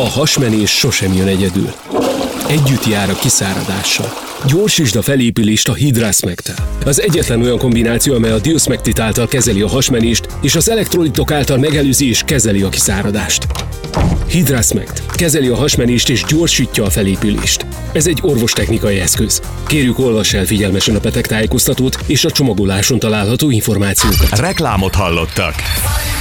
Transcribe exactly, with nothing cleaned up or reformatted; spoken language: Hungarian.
A hasmenés sosem jön egyedül. Együtt jár a kiszáradással. Gyorsítsd a felépülést a Hidrasmect-tel. Az egyetlen olyan kombináció, amely a Diosmectit által kezeli a hasmenést, és az elektrolitok által megelőzi és kezeli a kiszáradást. Hidrasmect kezeli a hasmenést és gyorsítja a felépülést. Ez egy orvostechnikai eszköz. Kérjük, olvass el figyelmesen a betegtájékoztatót és a csomagoláson található információkat. Reklámot hallottak.